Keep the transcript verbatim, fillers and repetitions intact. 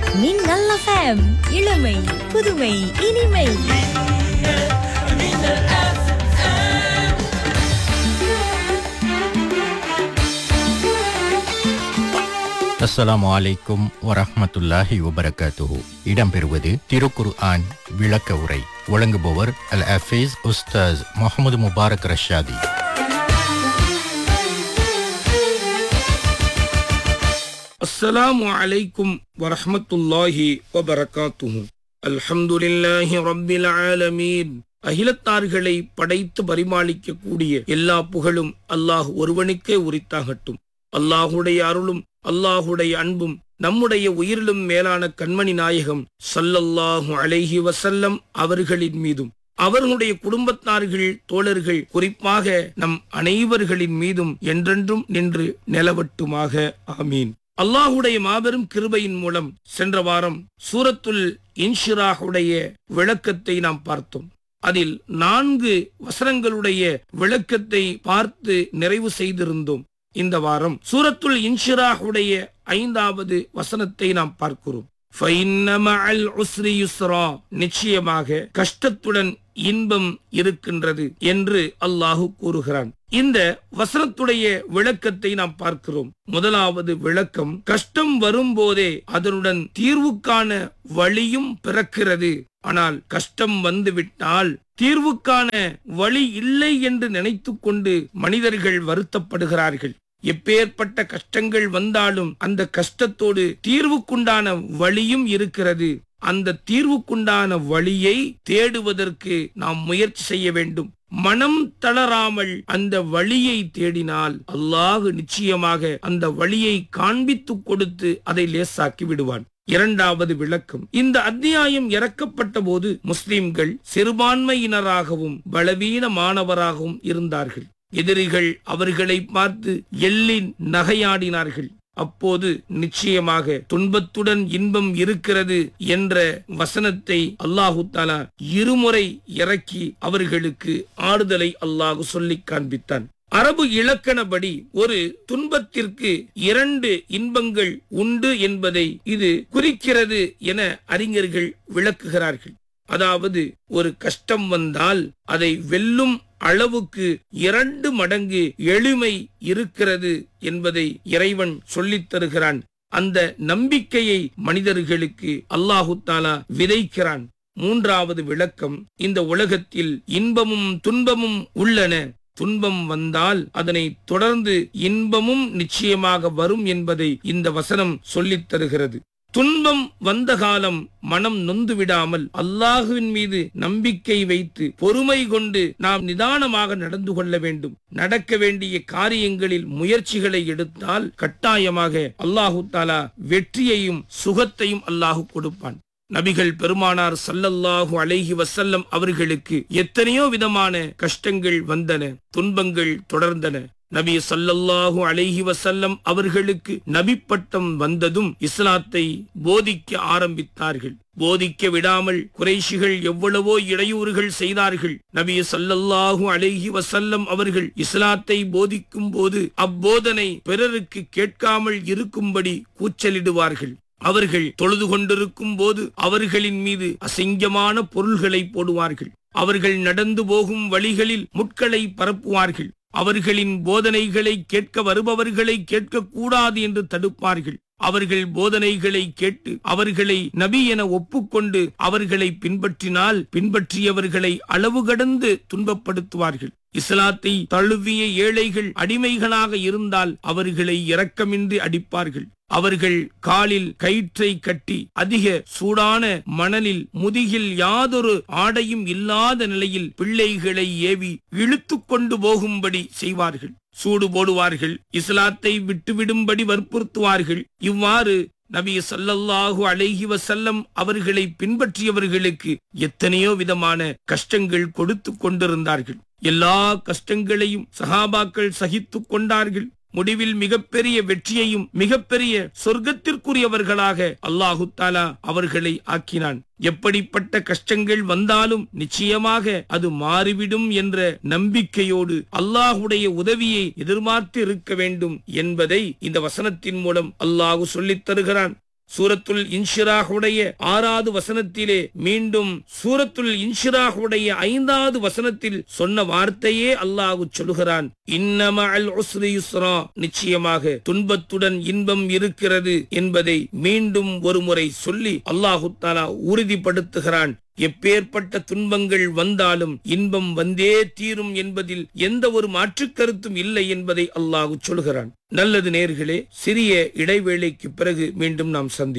மின்னல் எஃப்எம், இளமை புதுமை இனிமை. அஸ்ஸலாமு அலைக்கும் வரஹ்மத்துல்லாஹி வபரகாத்துஹு. இடம்பெறுவது திருக்குர் ஆன் விளக்க உரை. வழங்குபவர் அல் ஹஃபீஸ் உஸ்தாஸ் முஹம்மது முபாரக் ரஷாதி. அஸ்ஸலாமு அலைக்கும் வரஹ்மத்துல்லாஹி வபரகாத்துஹு. அல்ஹம்துலில்லாஹி ரப்பில் ஆலமீன். அகிலத்தார்களை படைத்து பரிமாளிக்க கூடிய எல்லா புகழும் அல்லாஹ் ஒருவனுக்கே உரித்தாகட்டும். அல்லாஹுடைய அருளும் அல்லாஹுடைய அன்பும் நம்முடைய உயிரிலும் மேலான கண்மணி நாயகம் ஸல்லல்லாஹு அலைஹி வஸல்லம் அவர்களின் மீதும் அவர்களுடைய குடும்பத்தார்கள், தோழர்கள், குறிப்பாக நம் அனைவர்களின் மீதும் என்றென்றும் நின்று நிலவட்டுமாக. ஆமீன். அல்லாஹுடைய மாபெரும் கிருபையின் மூலம் சென்ற வாரம் சூரத்துல் இன்ஷிராஹுடைய விளக்கத்தை நாம் பார்த்தோம். அதில் நான்கு வசனங்களுடைய விளக்கத்தை பார்த்து நிறைவு செய்திருந்தோம். இந்த வாரம் சூரத்துல் இன்ஷிராஹுடைய ஐந்தாவது வசனத்தை நாம் பார்க்கிறோம். ஃபஇன்ன மஅல் உஸ்ரி யுஸ்ரா, நிச்சயமாக கஷ்டத்துடன் இன்பம் இருக்கின்றது என்று அல்லாஹ் கூறுகிறான். இந்த வசனத்துடைய விளக்கத்தை நாம் பார்க்கிறோம். முதலாவது விளக்கம், கஷ்டம் வரும்போதே அதனுடன் தீர்வுக்கான வழியும் பிறக்கிறது. ஆனால் கஷ்டம் வந்துவிட்டால் தீர்வுக்கான வழி இல்லை என்று நினைத்துக் கொண்டு மனிதர்கள் வருத்தப்படுகிறார்கள். எப்பேற்பட்ட கஷ்டங்கள் வந்தாலும் அந்த கஷ்டத்தோடு தீர்வுக்குண்டான வழியும் இருக்கிறது. அந்த தீர்வுக்குண்டான வழியை தேடுவதற்கு நாம் முயற்சி செய்ய வேண்டும். மனம் தளராமல் அந்த வழியை தேடினால் அல்லாஹ் நிச்சயமாக அந்த வழியை காண்பித்து கொடுத்து அதை லேசாக்கி விடுவான். இரண்டாவது விளக்கம், இந்த அத்தியாயம் இறக்கப்பட்ட போது முஸ்லிம்கள் சிறுபான்மையினராகவும் பலவீனமானவராகவும் இருந்தார்கள். எதிரிகள் அவர்களை பார்த்து எள்ளி நகையாடினார்கள். அப்போது நிச்சயமாக துன்பத்துடன் இன்பம் இருக்கிறது என்ற வசனத்தை அல்லாஹு தஆலா இருமுறை இறக்கி அவர்களுக்கு ஆறுதலை அல்லாஹ் சொல்லி காண்பித்தான். அரபு இலக்கணப்படி ஒரு துன்பத்திற்கு இரண்டு இன்பங்கள் உண்டு என்பதை இது குறிக்கிறது என அறிஞர்கள் விளக்குகிறார்கள். அதாவது ஒரு கஷ்டம் வந்தால் அதை வெல்லும் அளவுக்கு இரண்டு மடங்கு எளிமை இருக்கிறது என்பதை இறைவன் சொல்லித் தருகிறான். அந்த நம்பிக்கையை மனிதர்களுக்கு அல்லாஹு தஆலா விதைக்கிறான். மூன்றாவது விளக்கம், இந்த உலகத்தில் இன்பமும் துன்பமும் உள்ளன. துன்பம் வந்தால் அதனை தொடர்ந்து இன்பமும் நிச்சயமாக வரும் என்பதை இந்த வசனம் சொல்லித் தருகிறது. துன்பம் வந்த காலம் மனம் நொந்து விடாமல் அல்லாஹுவின் மீது நம்பிக்கை வைத்து பொறுமை கொண்டு நாம் நிதானமாக நடந்து கொள்ள வேண்டும். நடக்க வேண்டிய காரியங்களில் முயற்சிகளை எடுத்தால் கட்டாயமாக அல்லாஹு தஆலா வெற்றியையும் சுகத்தையும் அல்லாஹ் கொடுப்பான். நபிகள் பெருமானார் ஸல்லல்லாஹு அலைஹி வஸல்லம் அவர்களுக்கு எத்தனையோ விதமான கஷ்டங்கள் வந்தன, துன்பங்கள் தொடர்ந்தன. நபி ஸல்லல்லாஹு அலைஹி வஸல்லம் அவர்களுக்கு நபி பட்டம் வந்ததும் இஸ்லாத்தை போதிக்க ஆரம்பித்தார்கள். போதிக்க விடாமல் குறைஷிகள் எவ்வளவோ இடையூறுகள் செய்தார்கள். நபி ஸல்லல்லாஹு அலைஹி வஸல்லம் அவர்கள் இஸ்லாத்தை போதிக்கும் போது அப்போதனை பிறருக்கு கேட்காமல் இருக்கும்படி கூச்சலிடுவார்கள். அவர்கள் தொழுது கொண்டிருக்கும் போது அவர்களின் மீது அசிங்கமான பொருள்களை போடுவார்கள். அவர்கள் நடந்து போகும் வழிகளில் முட்களை பரப்புவார்கள். அவர்களின் போதனைகளை கேட்க வருபவர்களை கேட்க கூடாது என்று தடுப்பார்கள். அவர்கள் போதனைகளை கேட்டு அவர்களை நபி என ஒப்புக்கொண்டு அவர்களை பின்பற்றினால் பின்பற்றியவர்களை அளவு கடந்து துன்பப்படுத்துவார்கள். இஸ்லாத்தை தழுவிய ஏழைகள் அடிமைகளாக இருந்தால் அவர்களை இரக்கமின்றி அடிப்பார்கள். அவர்கள் காலில் கயிற்றை கட்டி அதிக சூடான மணலில் முதுகில் யாதொரு ஆடையும் இல்லாத நிலையில் பிள்ளைகளை ஏவி இழுத்து கொண்டு போகும்படி செய்வார்கள். சூடு போடுவார்கள். இஸ்லாத்தை விட்டுவிடும்படி வற்புறுத்துவார்கள். இவ்வாறு நபி ஸல்லல்லாஹு அலைஹி வஸல்லம் அவர்களை பின்பற்றியவர்களுக்கு எத்தனையோ விதமான கஷ்டங்கள் கொடுத்து கொண்டிருந்தார்கள். எல்லா கஷ்டங்களையும் சஹாபாக்கள் சகித்துக் கொண்டார்கள். முடிவில் மிகப்பெரிய வெற்றியையும் மிகப்பெரிய சொர்க்கத்திற்குரியவர்களாக அல்லாஹு தஆலா அவர்களை ஆக்கினான். எப்படிப்பட்ட கஷ்டங்கள் வந்தாலும் நிச்சயமாக அது மாறிவிடும் என்ற நம்பிக்கையோடு அல்லாஹுடைய உதவியை எதிர்பார்த்து இருக்க வேண்டும் என்பதை இந்த வசனத்தின் மூலம் அல்லாஹ் சொல்லித் தருகிறான். சூரத்துல் இன்ஷிராஹுடைய ஆறாவது வசனத்திலே மீண்டும் சூரத்துல் இன்ஷிராஹுடைய ஐந்தாவது வசனத்தில் சொன்ன வார்த்தையே அல்லாஹ் சொல்லுகிறான், இன்னமஅல் உஸ்ரி யுஸ்ரா, நிச்சயமாக துன்பத்துடன் இன்பம் இருக்கிறது என்பதை மீண்டும் ஒரு முறை சொல்லி அல்லாஹு தஆலா உறுதிப்படுத்துகிறான். எப்பேற்பட்ட துன்பங்கள் வந்தாலும் இன்பம் வந்தே தீரும் என்பதில் எந்த ஒரு மாற்றுக் கருத்தும் இல்லை என்பதை அல்லாஹ் சொல்கிறான். நல்லது நேயர்களே, சிறிய இடைவேளைக்கு பிறகு மீண்டும் நாம் சந்திப்போம்.